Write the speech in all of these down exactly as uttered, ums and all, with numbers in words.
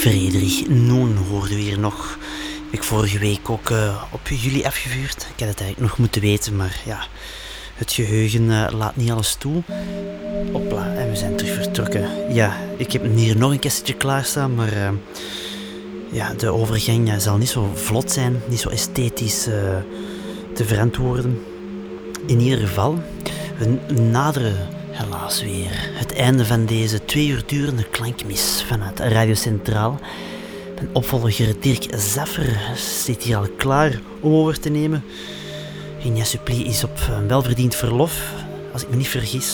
Friedrich Noen hoorden we hier nog. Heb ik vorige week ook uh, op jullie afgevuurd. Ik had het eigenlijk nog moeten weten, maar ja, het geheugen uh, laat niet alles toe. Hopla, en we zijn terug vertrokken. Ja, ik heb hier nog een cassetje klaarstaan, maar uh, ja, de overgang uh, zal niet zo vlot zijn, niet zo esthetisch uh, te verantwoorden. In ieder geval, we naderen helaas weer het einde van deze twee uur durende klankmis vanuit Radio Centraal. Mijn opvolger Dirk Zaffer zit hier al klaar om over te nemen. Rinja Supplie is op een welverdiend verlof, als ik me niet vergis.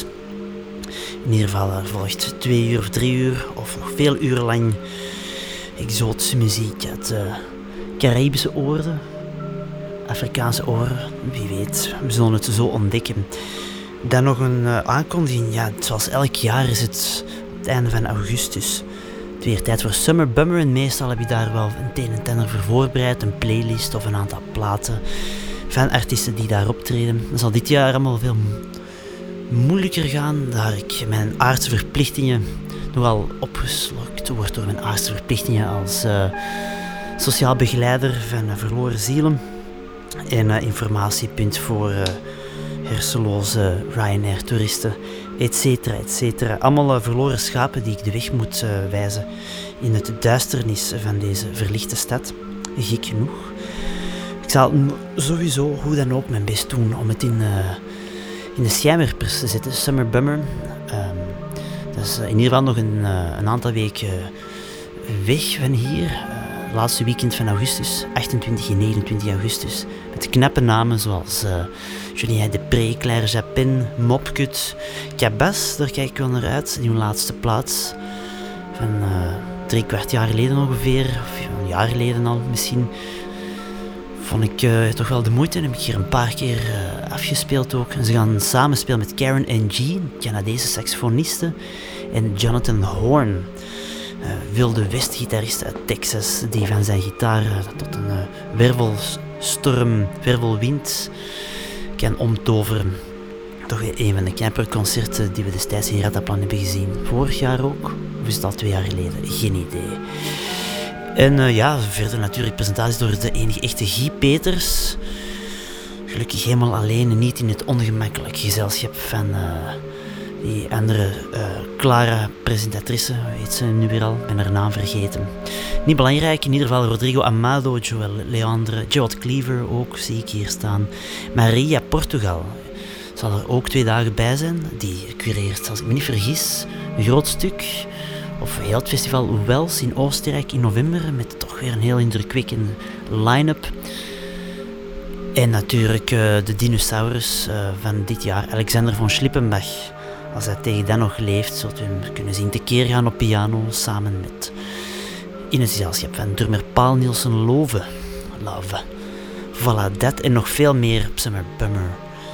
In ieder geval er volgt twee uur of drie uur of nog veel uren lang exotische muziek uit uh, Caribische oorden, Afrikaanse oren, wie weet, we zullen het zo ontdekken. Dan nog een uh, aankondiging, ja, zoals elk jaar is het op het einde van augustus het weer tijd voor Summer Bummer en meestal heb je daar wel een een en ander voor voorbereid, een playlist of een aantal platen van artiesten die daar optreden. Dat zal dit jaar allemaal veel mo- moeilijker gaan, daar ik mijn aardse verplichtingen nogal opgeslokt word door mijn aardse verplichtingen als uh, sociaal begeleider van uh, verloren zielen en uh, informatiepunt voor uh, hersenloze Ryanair-toeristen, et cetera, et cetera. Allemaal uh, verloren schapen die ik de weg moet uh, wijzen in het duisternis van deze verlichte stad. Gek genoeg. Ik zal sowieso hoe dan ook mijn best doen om het in, uh, in de schijnwerpers te zetten. Summer Bummer. Um, dat is uh, in ieder geval nog een, uh, een aantal weken weg van hier. Uh, laatste weekend van augustus, achtentwintig en negenentwintig augustus. Met knappe namen zoals uh, Julien Depré, Claire Japin, Mopkut, Cabas, daar kijk ik wel naar uit. Die laatste plaats van uh, drie kwart jaar geleden ongeveer, of een jaar geleden al misschien. Vond ik uh, toch wel de moeite en heb ik hier een paar keer uh, afgespeeld ook. En ze gaan samenspelen met Karen N G, Canadese saxofoniste, en Jonathan Horn, uh, wilde westgitarist uit Texas, die van zijn gitaar uh, tot een uh, wervelstorm, wervelwind kan omtoveren. Toch een van de camperconcerten die we destijds in Rataplan hebben gezien. Vorig jaar ook, of is het al twee jaar geleden? Geen idee. En uh, ja, verder natuurlijk presentaties door de enige echte Guy Peters. Gelukkig helemaal alleen en niet in het ongemakkelijk gezelschap van uh, die andere uh, Clara presentatrice, weet ze nu weer al, ik ben haar naam vergeten. Niet belangrijk, in ieder geval Rodrigo Amado, Joel Leandre, Gerald Cleaver ook, zie ik hier staan. Maria Portugal zal er ook twee dagen bij zijn, die cureert, als ik me niet vergis, een groot stuk. Of heel het festival Wels in Oostenrijk in november, met toch weer een heel indrukwekkende line-up. En natuurlijk uh, de dinosaurus uh, van dit jaar, Alexander von Schlippenbach. Als hij tegen dan nog leeft, zult u hem kunnen zien tekeer gaan op piano, samen met, in het gezelschap van drummer Paul Nielsen Love. Love. Voilà, dat en nog veel meer op Summer Bummer.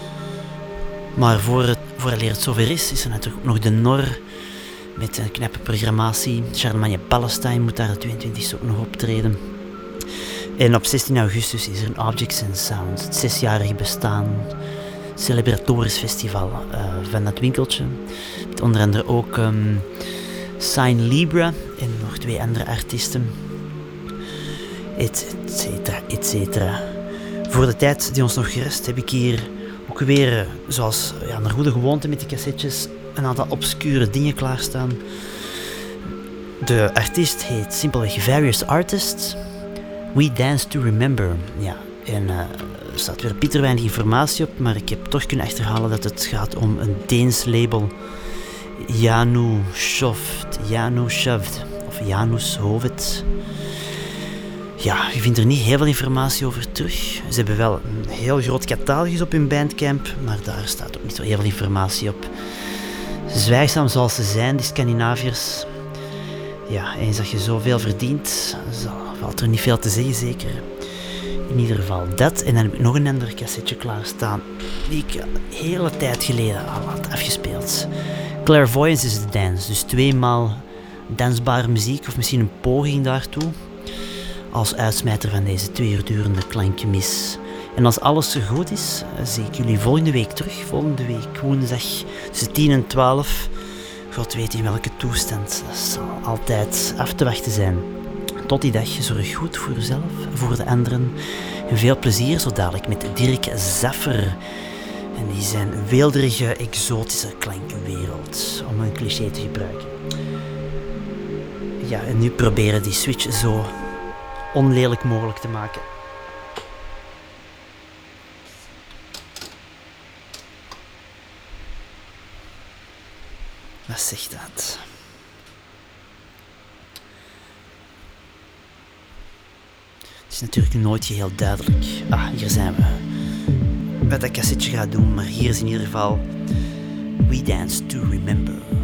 Maar voor het, vooraleer het zover is, is er natuurlijk ook nog de Nor. Met een knappe programmatie. Charlemagne Palestine moet daar de tweeëntwintigste ook nog optreden. En op zestien augustus is er een Objects and Sound, het zesjarige bestaan, celebratorisch festival uh, van dat winkeltje. Met onder andere ook um, Sign Libra en nog twee andere artiesten. Et cetera, et cetera. Voor de tijd die ons nog rest heb ik hier ook weer, zoals ja, naar goede gewoonte met die cassettes, een aantal obscure dingen klaarstaan. De artiest heet simpelweg Various Artists. We Dance to Remember. Ja, en uh, er staat weer pieter weinig informatie op, maar ik heb toch kunnen achterhalen dat het gaat om een Deens label. Janu Shovd, Janu Shovd, of Janus Hovet. Ja, je vindt er niet heel veel informatie over terug. Ze hebben wel een heel groot catalogus op hun Bandcamp, maar daar staat ook niet zo heel veel informatie op. Zwijgzaam zoals ze zijn, die Scandinaviërs. Ja, eens dat je zoveel verdient, valt er niet veel te zeggen, zeker. In ieder geval dat. En dan heb ik nog een ander cassetje klaarstaan, die ik een hele tijd geleden al had afgespeeld. Clairvoyance is de dance, dus tweemaal dansbare muziek, of misschien een poging daartoe. Als uitsmijter van deze twee uur durende klankmis. En als alles zo goed is, zie ik jullie volgende week terug. Volgende week woensdag tussen tien en twaalf. God weet in welke toestand. Dat zal altijd af te wachten zijn. tot die dag, zorg goed voor jezelf en voor de anderen. En veel plezier zo dadelijk met Dirk Zaffer. En die zijn weelderige, exotische klankenwereld, om een cliché te gebruiken. Ja, en nu proberen die switch zo onlelijk mogelijk te maken. Wat zegt dat? Het is natuurlijk nooit heel duidelijk. Ah, hier zijn we. Wat dat cassetje gaat doen, maar hier is in ieder geval We Dance to Remember.